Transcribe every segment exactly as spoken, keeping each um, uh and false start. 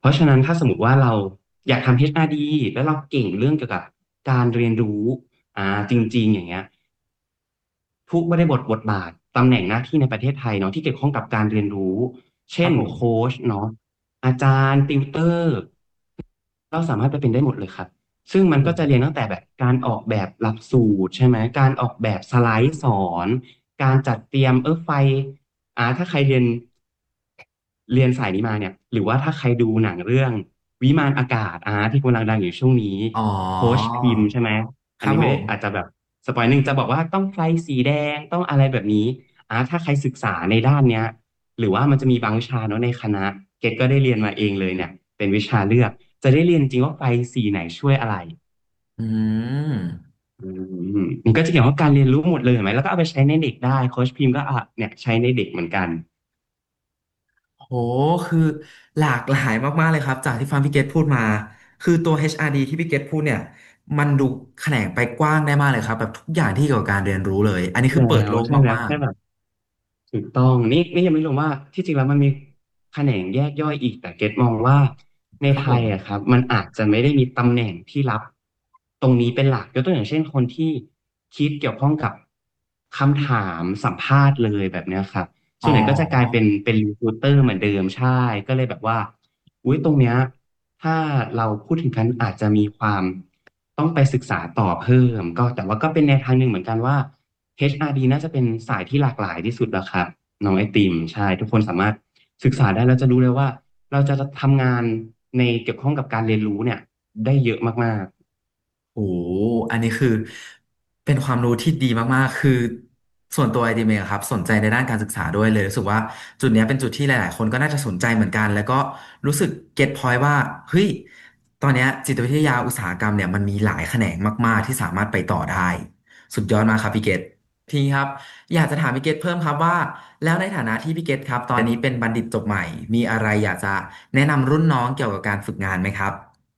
ราะฉะนั้นถ้าสมมติว่าเราอยากทำ เอช อาร์ ดี แล้วเราเก่งเรื่องเกี่ยวกับการเรียนรู้อ่าจริงๆอย่างเงี้ยทุกบริบทบทบาทตำแหน่งหน้าที่ในประเทศไทยเนาะที่เกี่ยวข้องกับการเรียนรู้คเช่นรับผมโค้ชเนาะอาจารย์ติวเตอร์เราสามารถไปเป็นได้หมดเลยครับซึ่งมันก็จะเรียนตั้งแต่แบบการออกแบบหลักสูตรใช่ไหมการออกแบบสไลด์สอนการจัดเตรียมเออไฟอ่าถ้าใครเรียนเรียนสายนี้มาเนี่ยหรือว่าถ้าใครดูหนังเรื่องวิมานอากาศอ่าที่กำลังดังอยู่ช่วงนี้อ๋อโค้ชพิมพ์ใช่ไหมอันนี้ไม่ได้ครับผมอาจจะแบบสปอยหนึ่งจะบอกว่าต้องไฟสีแดงต้องอะไรแบบนี้ อ่าถ้าใครศึกษาในด้านเนี้ยหรือว่ามันจะมีบางวิชาเนาะในคณะเกดก็ได้เรียนมาเองเลยเนี่ยเป็นวิชาเลือกจะได้เรียนจริงว่าไฟสีไหนช่วยอะไรอืมอืมมันก็จะเกี่ยวกับการเรียนรู้หมดเลยเห็นไหมแล้วก็เอาไปใช้ในเด็กได้โค้ชพิมพ์ก็อ่ะเนี่ยใช้ในเด็กเหมือนกันโหคือหลากหลายมากๆเลยครับจากที่ฟังพี่เกตพูดมาคือตัว เอช อาร์ ดี ที่พี่เกตพูดเนี่ยมันดูแขนงไปกว้างได้มากเลยครับแบบทุกอย่างที่เกี่ยวกับการเรียนรู้เลยอันนี้คือแล้เปิดโลกวใช่แล้วมากใช่แบบ ถูกต้องนี่นี่ยังไม่รู้ว่าที่จริงแล้วมันมีแขนงแยกย่อยอีกแต่เกตมองว่าในไทๆครับผมยอะครับมันอาจจะไม่ได้มีตำแหน่งที่รับตรงนี้เป็นหลักยกตัวอย่างเช่นคนที่คิดเกี่ยวข้องกับคำถามสัมภาษณ์เลยแบบเนี้ยครับอ๋อส่วนใหญ่ก็จะกลายเป็นเป็นรีคูเตอร์เหมือนเดิมใช่ก็เลยแบบว่าอุ้ยตรงเนี้ยถ้าเราพูดถึงกันอาจจะมีความต้องไปศึกษาต่อเพิ่มก็แต่ว่าก็เป็นแนวทางหนึ่งเหมือนกันว่า เอช อาร์ ดี น่าจะเป็นสายที่หลากหลายที่สุดแล้วครับน้องไอติมใช่ทุกคนสามารถศึกษาได้แล้วจะรู้เลยว่าเราจะทำงานในเกี่ยวข้องกับการเรียนรู้เนี่ยได้เยอะมากโหอันนี้คือเป็นความรู้ที่ดีมากๆคือส่วนตัวไอเดียเองอะครับสนใจในด้านการศึกษาด้วยเลยรู้สึกว่าจุดเนี้ยเป็นจุดที่หลายๆคนก็น่าจะสนใจเหมือนกันแล้วก็รู้สึกเก็ตพอยต์ว่าเฮ้ยตอนเนี้ยจิตวิทยาอุตสาหกรรมเนี่ยมันมีหลายแขนงมากๆที่สามารถไปต่อได้สุดยอดมากครับพี่เกตทีนี้ครับอยากจะถามพี่เกตเพิ่มครับว่าแล้วในฐานะที่พี่เกตครับตอนนี้เป็นบัณฑิตจบใหม่มีอะไรอยากจะแนะนำรุ่นน้องเกี่ยวกับการฝึกงานไหมครับ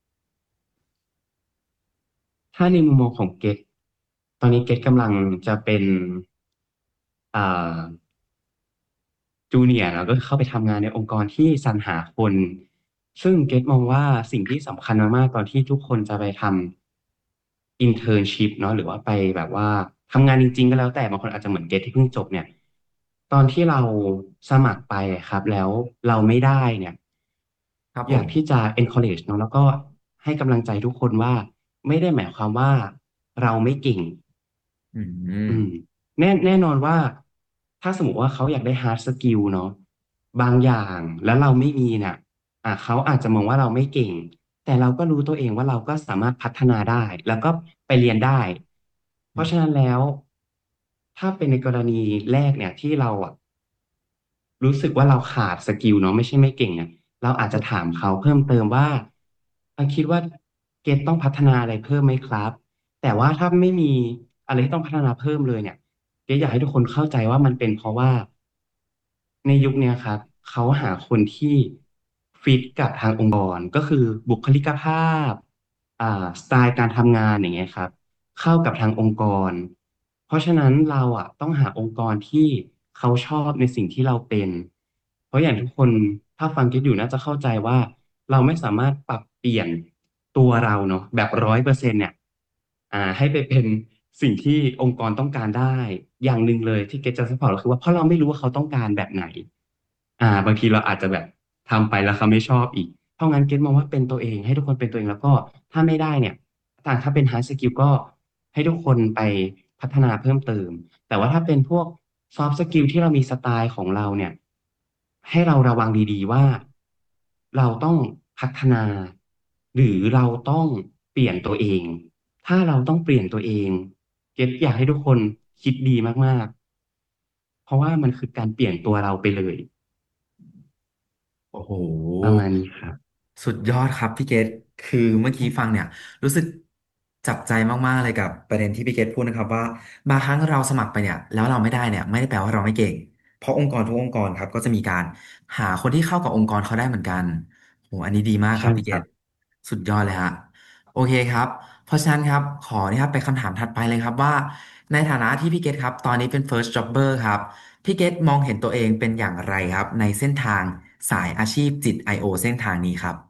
ๆถ้าในมุมมองของเกตตอนนี้เกตกำลังจะเป็นอ่าจูเนียร์แล้วก็เข้าไปทำงานในองค์กรที่สรรหาคนซึ่งเกตมองว่าสิ่งที่สำคัญมากๆตอนที่ทุกคนจะไปทำ internship เนาะหรือว่าไปแบบว่าทำงานจริงๆก็แล้วแต่บางคนอาจจะเหมือนเกตที่เพิ่งจบเนี่ยตอนที่เราสมัครไปครับแล้วเราไม่ได้เนี่ยครับผมอยากที่จะ encourage เนาะแล้วก็ให้กำลังใจทุกคนว่าไม่ได้หมายความว่าเราไม่เก่งอืมอืมแน่แน่นอนว่าถ้าสมมติว่าเขาอยากได้ hard skill เนาะบางอย่างแล้วเราไม่มีเนี่ยอ่ะเขาอาจจะมองว่าเราไม่เก่งแต่เราก็รู้ตัวเองว่าเราก็สามารถพัฒนาได้แล้วก็ไปเรียนได้เพราะฉะนั้นแล้วถ้าเป็นในกรณีแรกเนี่ยที่เราอ่ะรู้สึกว่าเราขาดสกิลเนาะไม่ใช่ไม่เก่งเนี่ยเราอาจจะถามเขาเพิ่มเติมว่าอ่ะคิดว่าเกรดต้องพัฒนาอะไรเพิ่มไหมครับ แต่ว่าถ้าไม่มีอะไรที่ต้องพัฒนาเพิ่มเลยเนี่ยเจ๊อยากให้ทุกคนเข้าใจว่ามันเป็นเพราะว่าในยุคเนี้ยครับเขาหาคนที่ฟิตกับทางองค์กรก็คือบุคลิกภาพอ่าสไตล์การทำงานอย่างเงี้ยครับเข้ากับทางองค์กรเพราะฉะนั้นเราอ่ะต้องหาองค์กรที่เขาชอบในสิ่งที่เราเป็นเพราะอย่างทุกคนถ้าฟังคิดอยู่น่าจะเข้าใจว่าเราไม่สามารถปรับเปลี่ยนตัวเราเนาะแบบร้อยเปอร์เซ็นต์เนี่ย อ่าให้ไปเป็นสิ่งที่องค์กรต้องการได้อย่างหนึ่งเลยที่เกตจะสปอร์ตก็คือว่าเพราะเราไม่รู้ว่าเขาต้องการแบบไหนอ่าบางทีเราอาจจะแบบทำไปแล้วเขาไม่ชอบอีกเพราะงั้นเกตมองว่าเป็นตัวเองให้ทุกคนเป็นตัวเองแล้วก็ถ้าไม่ได้เนี่ยถ้าถ้าเป็น hard skill ก็ให้ทุกคนไปพัฒนาเพิ่มเติมแต่ว่าถ้าเป็นพวก soft skill ที่เรามีสไตล์ของเราเนี่ยให้เราระวังดีๆว่าเราต้องพัฒนาหรือเราต้องเปลี่ยนตัวเอง ถ้าเราต้องเปลี่ยนตัวเองเก็ตอยากให้ทุกคนคิดดีมากๆเพราะว่ามันคือการเปลี่ยนตัวเราไปเลยโอ้โหประมาณนี้ครับสุดยอดครับพี่เกตคือเมื่อกี้ฟังเนี่ยรู้สึกจับใจมากๆเลยกับประเด็นที่พี่เกตพูดนะครับว่าบางครั้งเราสมัครไปเนี่ยแล้วเราไม่ได้เนี่ยไม่ได้แปลว่าเราไม่เก่งเพราะองค์กรทุกองค์กรครับก็จะมีการหาคนที่เข้ากับองค์กรเขาได้เหมือนกันโหอันนี้ดีมากคใช่รับพี่เกตครับสุดยอดเลยฮะโอเคครับเพราะฉะนั้นครับขอนะครับไปคำถามถัดไปเลยครับว่าในฐานะที่พี่เกตครับตอนนี้เป็น first jobber ครับพี่เกตมองเห็นตัวเองเป็นอย่างไรครับในเส้นทางสายอาชีพจิต ไอ โอ เส้นทางนี้ครับ